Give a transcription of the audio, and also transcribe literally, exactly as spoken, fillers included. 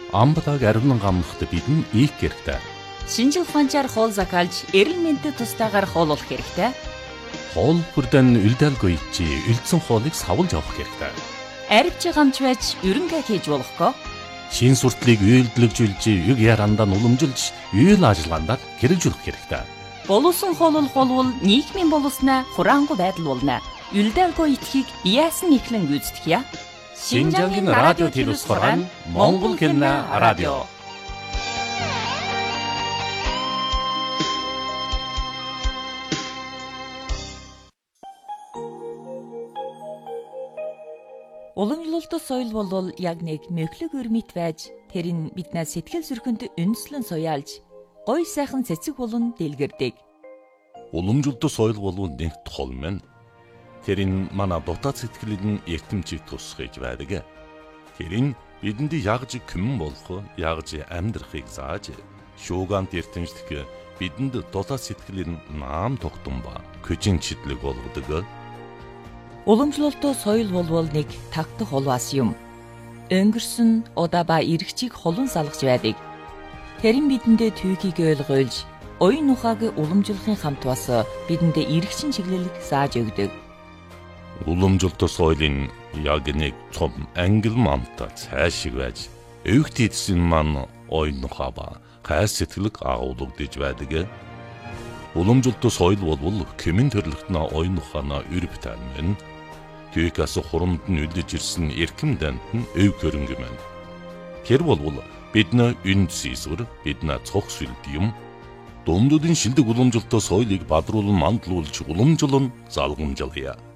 Амбалаг аривнан гамнахт бидэн ийх хэрэгтэй. Шинжил ухаанчаар хоол закалж, эрэл мэндэд тустаагаар хооллох хэрэгтэй. Хоол бүрдэн үлдээлгүй чи үлдсэн хоолыг савлж авах хэрэгтэй. Арвч гамч байж ерөнхий хийж болохгүй. Шин суртлыг үйлдэлжүүлж, юг ярандаа уламжилж, үйл ажиллагаанд хэрэгжүүлэх хэрэгтэй. Боловсон хооллол болвол нийгмийн боловснаа хураангуй байдал болно. Үлдээлгүй итхийг яасан ихлэн гүйцэтгэх яа? Шинжангийн радио телевизээр Монгол кино радио. Уламжлалт соёл бол яг нэг мөглөг өрмөт байж, тэр нь биднээс сэтгэл зүрхэнд үндэслэн суяалж, гой сайхан цэцэг болон дэлгэрдэг. Уламжлалт соёл бол нэг тол мэн. Тэр нь манай дотоод сэтгэлийн эртэмжийг тусгаж байдаг. Тэр нь бидэнд ягж күмэн болох, ягж амьдрахыг зааж, шуугант эртэмжлэх бидэнд дотоод сэтгэлийн наам тогтун ба көжин чидлэг болгодог. Уламжлалт соёл болвол нэг тагтах улаас юм. Өнгөрсөн удаа ба иргэчийг холон салгаж байдаг. Тэр нь бидэндээ түүхийг ойлгуулж, оюун ухааг уламжлахын хамт бас бидэндээ иргэчин чиглэлийг зааж өгдөг. Уламжлалт соёлын яг нэг том ангил мамтай цаашиг байж, өвгт эдсэн маань оюун ухаа ба хайр сэтгэлэг агуулгадж байдаг. Уламжлалт соёл бол кемэн төрлөختнө оюун ухаанаа өрөвтөн мэн. Түүхээс хурамд нь үлдэж ирсэн эрхэм дант нь өв хөрөнгө мэн. Тэр бол бидний үнд сийсвэр, бидний цог сүлд юм. Дундуудын шилдэг уламжлалт соёлыг бадруулан мандлуулж уламжлан залгамжлая.